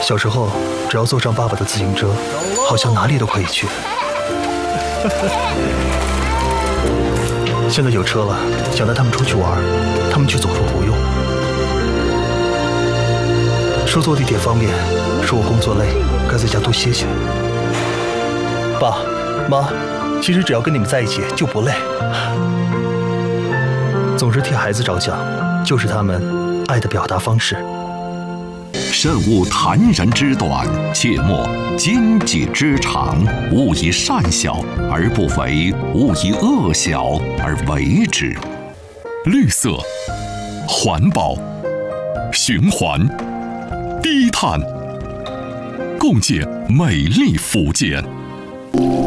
小时候，只要坐上爸爸的自行车，好像哪里都可以去。现在有车了，想带他们出去玩，他们却总说不用。说坐地铁方便，说我工作累，该在家多歇歇。爸妈，其实只要跟你们在一起就不累。总是替孩子着想，就是他们爱的表达方式。 慎勿谈人之短，切莫奸己之长。勿以善小而不为，勿以恶小而为之。绿色、环保、循环、低碳，共建美丽福建。